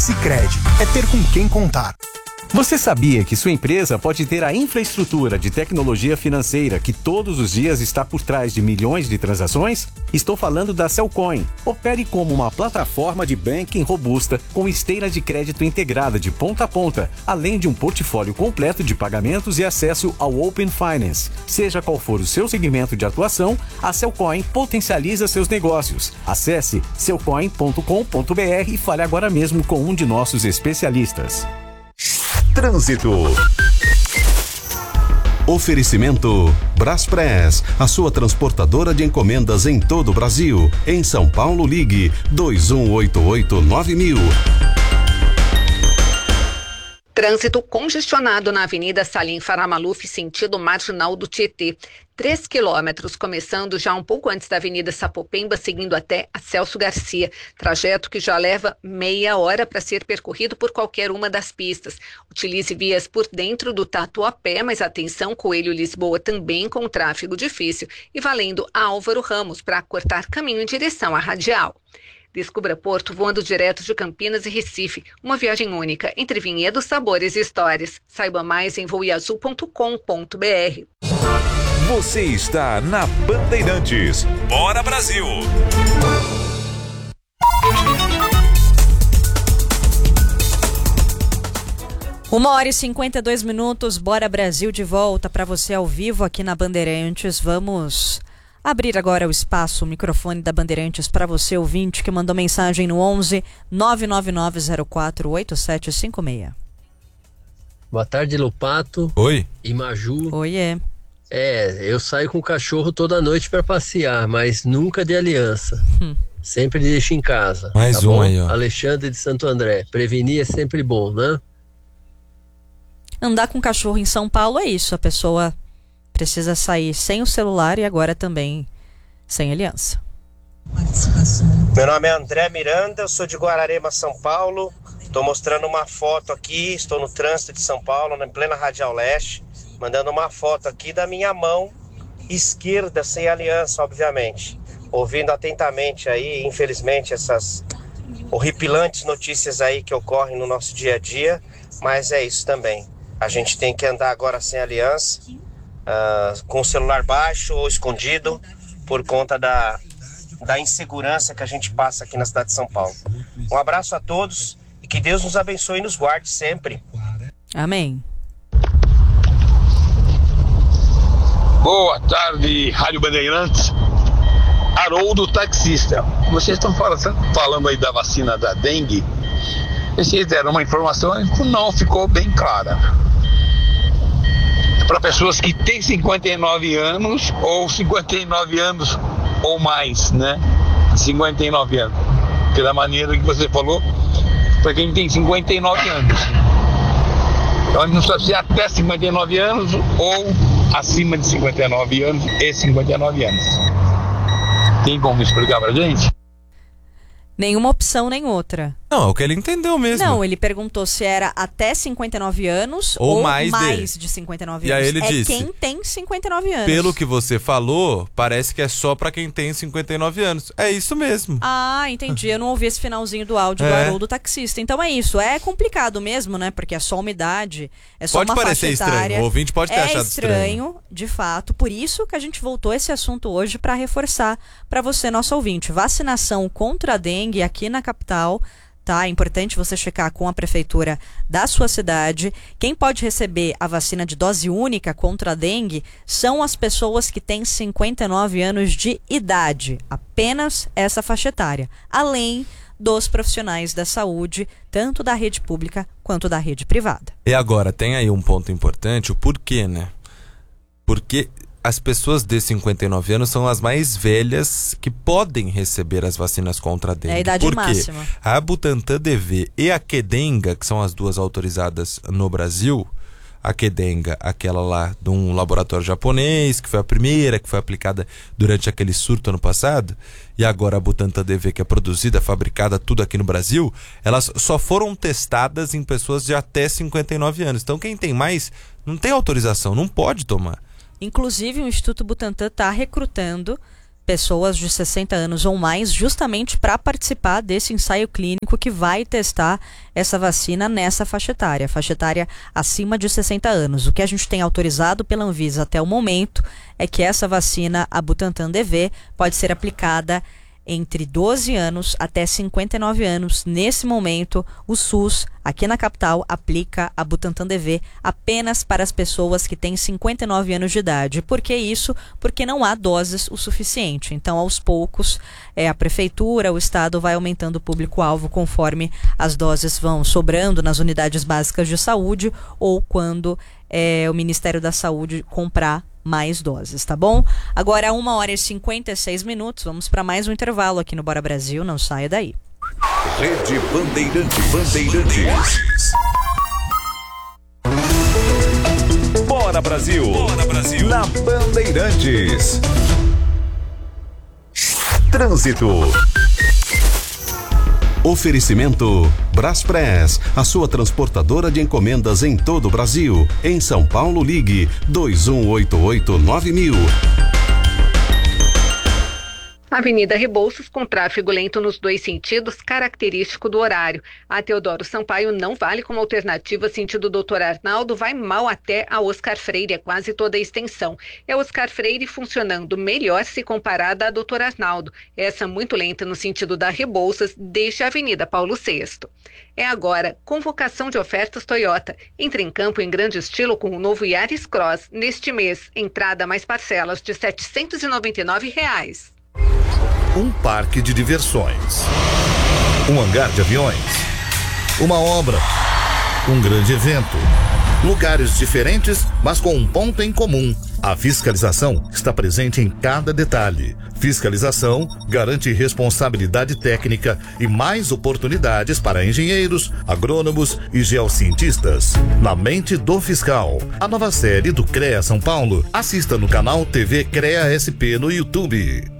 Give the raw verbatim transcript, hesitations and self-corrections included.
Sicredi, é ter com quem contar. Você sabia que sua empresa pode ter a infraestrutura de tecnologia financeira que todos os dias está por trás de milhões de transações? Estou falando da Cellcoin. Opere como uma plataforma de banking robusta com esteira de crédito integrada de ponta a ponta, além de um portfólio completo de pagamentos e acesso ao Open Finance. Seja qual for o seu segmento de atuação, a Cellcoin potencializa seus negócios. Acesse cellcoin ponto com ponto b r e fale agora mesmo com um de nossos especialistas. Trânsito. Oferecimento Braspress, a sua transportadora de encomendas em todo o Brasil. Em São Paulo, ligue dois um oito oito nove mil. Trânsito congestionado na Avenida Salim Faramaluf, sentido marginal do Tietê. Três quilômetros, começando já um pouco antes da Avenida Sapopemba, seguindo até a Celso Garcia. Trajeto que já leva meia hora para ser percorrido por qualquer uma das pistas. Utilize vias por dentro do Tatuapé, mas atenção, Coelho Lisboa também com tráfego difícil. E valendo a Álvaro Ramos para cortar caminho em direção à Radial. Descubra Porto voando direto de Campinas e Recife. Uma viagem única entre vinhedos, sabores e histórias. Saiba mais em voeazul ponto com ponto b r. Você está na Bandeirantes. Bora Brasil! Uma hora e cinquenta e dois minutos. Bora Brasil de volta para você ao vivo aqui na Bandeirantes. Vamos abrir agora o espaço, o microfone da Bandeirantes para você, ouvinte, que mandou mensagem no onze nove nove nove zero quatro oito sete cinco seis. Boa tarde, Lupato. Oi. E Maju. Oi, é. É, eu saio com o cachorro toda noite para passear, mas nunca de aliança. Hum. Sempre deixo em casa. Mais tá um bom? aí, ó. Alexandre de Santo André. Prevenir é sempre bom, né? Andar com cachorro em São Paulo é isso, a pessoa precisa sair sem o celular e agora também sem aliança. Meu nome é André Miranda, eu sou de Guararema, São Paulo. Estou mostrando uma foto aqui, estou no trânsito de São Paulo, em plena Radial Leste, mandando uma foto aqui da minha mão esquerda sem aliança, obviamente. Ouvindo atentamente aí, infelizmente, essas horripilantes notícias aí que ocorrem no nosso dia a dia, mas é isso também. A gente tem que andar agora sem aliança, uh, com o celular baixo ou escondido, por conta da, da insegurança que a gente passa aqui na cidade de São Paulo. Um abraço a todos e que Deus nos abençoe e nos guarde sempre. Amém. Boa tarde, Rádio Bandeirantes. Haroldo Taxista. Vocês estão falando aí da vacina da dengue. Vocês deram uma informação que não ficou bem clara. Para pessoas que têm cinquenta e nove anos ou cinquenta e nove anos ou mais, né? cinquenta e nove anos. Porque da maneira que você falou, para quem tem cinquenta e nove anos. Então não sabe se é até cinquenta e nove anos ou acima de cinquenta e nove anos e cinquenta e nove anos. Tem como explicar pra gente? Nenhuma opção, nem outra. Não, é o que ele entendeu mesmo. Não, ele perguntou se era até cinquenta e nove anos ou, ou mais, mais de... de cinquenta e nove e anos. Aí ele é disse, quem tem cinquenta e nove anos. Pelo que você falou, parece que é só pra quem tem cinquenta e nove anos. É isso mesmo. Ah, entendi. Eu não ouvi esse finalzinho do áudio é. do Haroldo Taxista. Então é isso. É complicado mesmo, né? Porque é só umidade, é só pode uma parecer faixa etária. Estranho. O ouvinte pode ter é achado estranho. É estranho, de fato. Por isso que a gente voltou esse assunto hoje para reforçar para você, nosso ouvinte. Vacinação contra a dengue aqui na capital. Tá? É importante você checar com a prefeitura da sua cidade. Quem pode receber a vacina de dose única contra a dengue são as pessoas que têm cinquenta e nove anos de idade. Apenas essa faixa etária. Além dos profissionais da saúde, tanto da rede pública quanto da rede privada. E agora, tem aí um ponto importante, o porquê, né? Porque as pessoas de cinquenta e nove anos são as mais velhas que podem receber as vacinas contra a dengue. É a idade Por quê? máxima. A Butantan D V e a Qdenga, que são as duas autorizadas no Brasil, a Qdenga, aquela lá de um laboratório japonês, que foi a primeira que foi aplicada durante aquele surto ano passado, e agora a Butantan D V, que é produzida, fabricada, tudo aqui no Brasil, elas só foram testadas em pessoas de até cinquenta e nove anos. Então quem tem mais não tem autorização, não pode tomar. Inclusive, o Instituto Butantan está recrutando pessoas de sessenta anos ou mais, justamente para participar desse ensaio clínico que vai testar essa vacina nessa faixa etária, faixa etária acima de sessenta anos. O que a gente tem autorizado pela Anvisa até o momento é que essa vacina, a Butantan D V, pode ser aplicada entre doze anos até cinquenta e nove anos. Nesse momento, o SUS, aqui na capital, aplica a Butantan D V apenas para as pessoas que têm cinquenta e nove anos de idade. Por que isso? Porque não há doses o suficiente. Então, aos poucos, é, a prefeitura, o estado vai aumentando o público-alvo conforme as doses vão sobrando nas unidades básicas de saúde ou quando é, o Ministério da Saúde comprar mais doses, tá bom? Agora, uma hora e cinquenta e seis minutos, vamos para mais um intervalo aqui no Bora Brasil, não saia daí. Rede Bandeirantes. Bandeirantes. Bora Brasil. Bora Brasil. Na Bandeirantes. Trânsito. Oferecimento Braspress, a sua transportadora de encomendas em todo o Brasil. Em São Paulo, ligue dois um oito oito nove mil. Avenida Rebouças com tráfego lento nos dois sentidos, característico do horário. A Teodoro Sampaio não vale como alternativa sentido doutor Arnaldo, vai mal até a Oscar Freire, é quase toda a extensão. É Oscar Freire funcionando melhor se comparada a doutor Arnaldo. Essa muito lenta no sentido da Rebouças, deixa a Avenida Paulo sexto. É agora, convocação de ofertas Toyota. Entre em campo em grande estilo com o novo Yaris Cross. Neste mês, entrada mais parcelas de setecentos e noventa e nove reais. Um parque de diversões, um hangar de aviões, uma obra, um grande evento. Lugares diferentes, mas com um ponto em comum. A fiscalização está presente em cada detalhe. Fiscalização garante responsabilidade técnica e mais oportunidades para engenheiros, agrônomos e geocientistas. Na mente do fiscal. A nova série do CREA São Paulo. Assista no canal T V CREA S P no YouTube.